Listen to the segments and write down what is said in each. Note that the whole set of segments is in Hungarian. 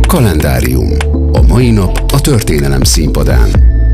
Kalendárium. A mai nap a történelem színpadán.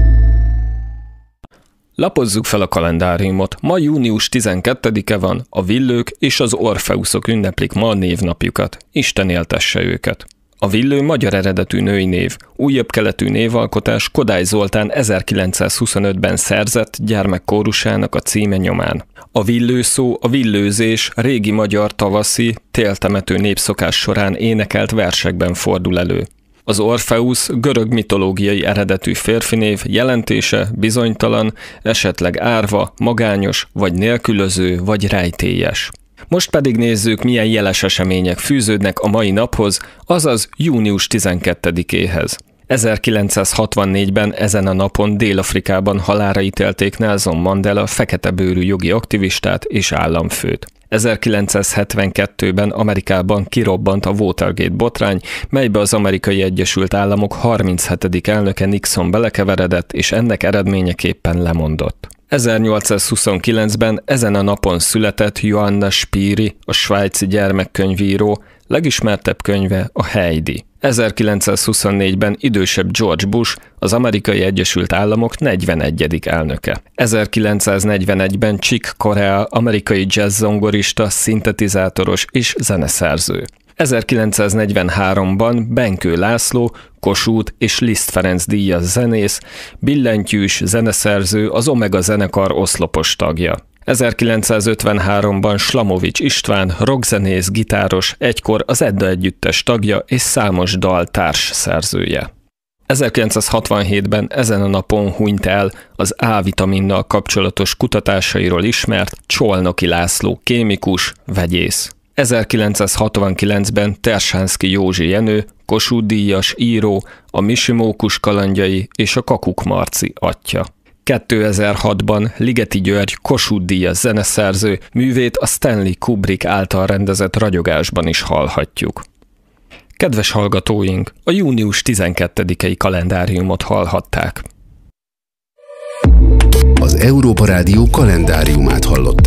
Lapozzuk fel a kalendáriumot. Ma június 12-e van, a Villők és az Orfeuszok ünneplik ma a névnapjukat. Isten éltesse őket. A Villő magyar eredetű női név, újabb keletű névalkotás Kodály Zoltán 1925-ben szerzett gyermekkórusának a címe nyomán. A villő szó a villőzés régi magyar tavaszi, téltemető népszokás során énekelt versekben fordul elő. Az Orfeusz görög mitológiai eredetű férfinév, jelentése bizonytalan, esetleg árva, magányos, vagy nélkülöző, vagy rejtélyes. Most pedig nézzük, milyen jeles események fűződnek a mai naphoz, azaz június 12-éhez. 1964-ben ezen a napon Dél-Afrikában halálra ítélték Nelson Mandela feketebőrű jogi aktivistát és államfőt. 1972-ben Amerikában kirobbant a Watergate botrány, melybe az Amerikai Egyesült Államok 37. elnöke Nixon belekeveredett, és ennek eredményeképpen lemondott. 1829-ben ezen a napon született Johanna Spyri, a svájci gyermekkönyvíró, legismertebb könyve a Heidi. 1924-ben idősebb George Bush, az Amerikai Egyesült Államok 41. elnöke. 1941-ben Chick Corea, amerikai jazz-zongorista, szintetizátoros és zeneszerző. 1943-ban Benkő László, Kossuth és Liszt Ferenc díjas zenész, billentyűs, zeneszerző, az Omega zenekar oszlopos tagja. 1953-ban Slamovics István, rockzenész, gitáros, egykor az Edda együttes tagja és számos dal társszerzője. 1967-ben ezen a napon hunyt el az A-vitaminnal kapcsolatos kutatásairól ismert Csolnoky László kémikus, vegyész. 1969-ben Tersánszky Józsi Jenő, Kossuth-díjas író, a Misimókus kalandjai és a Kakuk Marci atya. 2006-ban Ligeti György Kossuth-díjas zeneszerző, művét a Stanley Kubrick által rendezett Ragyogásban is hallhatjuk. Kedves hallgatóink, a június 12-i kalendáriumot hallhatták. Az Európa Rádió kalendáriumát hallották.